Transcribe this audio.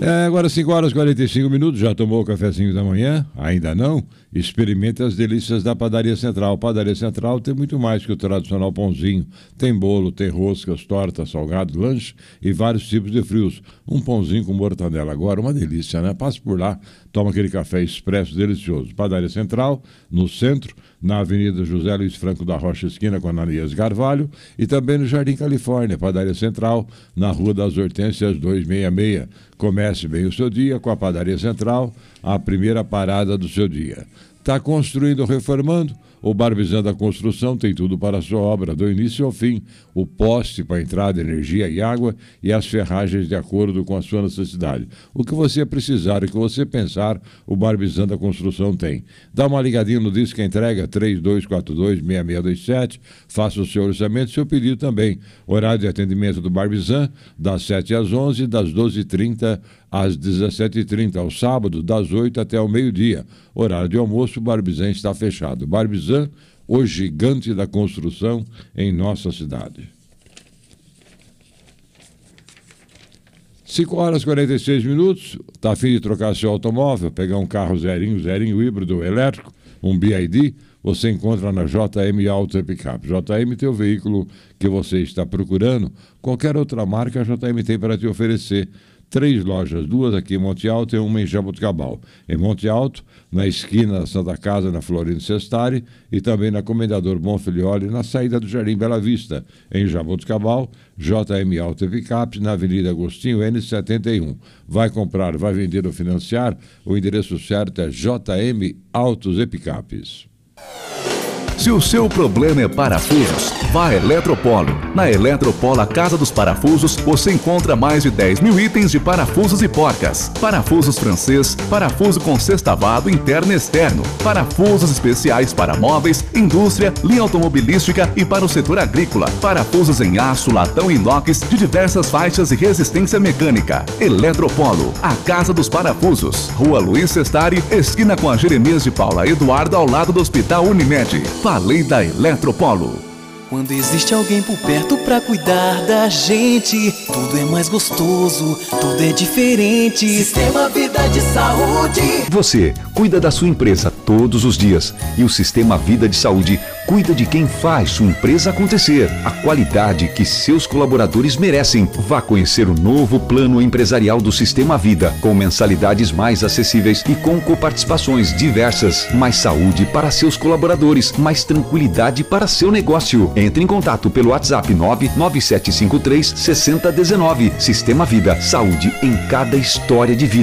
Agora 5h45, já tomou o cafezinho da manhã? Ainda não? Experimente as delícias da Padaria Central. Padaria Central tem muito mais que o tradicional pãozinho. Tem bolo, tem roscas, tortas, salgado, lanche e vários tipos de frios. Um pãozinho com mortadela agora, uma delícia, né? Passe por lá, toma aquele café expresso delicioso. Padaria Central, no centro, na Avenida José Luiz Franco da Rocha, esquina com Ananias Carvalho, e também no Jardim Califórnia, Padaria Central, na Rua das Hortênsias 266. Comece bem o seu dia com a Padaria Central, a primeira parada do seu dia. Está construindo ou reformando? O Barbizan da Construção tem tudo para a sua obra, do início ao fim. O poste para entrada, energia e água e as ferragens de acordo com a sua necessidade. O que você precisar e o que você pensar, o Barbizan da Construção tem. Dá uma ligadinha no Disque Entrega 3242-6627. Faça o seu orçamento e seu pedido também. Horário de atendimento do Barbizan, das 7 às 11, das 12h30 às 17h30, ao sábado, das 8 até o meio-dia. Horário de almoço, o Barbizan está fechado. Barbizan, o gigante da construção em nossa cidade. 5h46. Está a fim de trocar seu automóvel, pegar um carro zerinho híbrido elétrico, um BYD? Você encontra na JM Auto e Picape. JM tem o veículo que você está procurando. Qualquer outra marca a JM tem para te oferecer. 3 lojas, 2 aqui em Monte Alto e uma em Jaboticabal. Em Monte Alto, na esquina da Santa Casa, na Florindo Sestari, e também na Comendador Bonfilioli, na saída do Jardim Bela Vista. Em Jaboticabal, JM Auto e Picape, na Avenida Agostinho N71. Vai comprar, vai vender ou financiar? O endereço certo é JM Autos e Picapes. Se o seu problema é parafusos, vá a Eletropolo. Na Eletropolo, a Casa dos Parafusos, você encontra mais de 10 mil itens de parafusos e porcas. Parafusos francês, parafuso com sextavado interno e externo, parafusos especiais para móveis, indústria, linha automobilística e para o setor agrícola. Parafusos em aço, latão e inox de diversas faixas e resistência mecânica. Eletropolo, a Casa dos Parafusos. Rua Luiz Sestari, esquina com a Jeremias de Paula Eduardo, ao lado do Hospital Unimed. Falei da Eletropolo. Quando existe alguém por perto pra cuidar da gente, tudo é mais gostoso, tudo é diferente. Sistema Vida de Saúde. Você cuida da sua empresa todos os dias e o Sistema Vida de Saúde cuida de quem faz sua empresa acontecer. A qualidade que seus colaboradores merecem. Vá conhecer o novo plano empresarial do Sistema Vida, com mensalidades mais acessíveis e com coparticipações diversas. Mais saúde para seus colaboradores, mais tranquilidade para seu negócio. Entre em contato pelo WhatsApp 99753 6019. Sistema Vida, saúde em cada história de vida.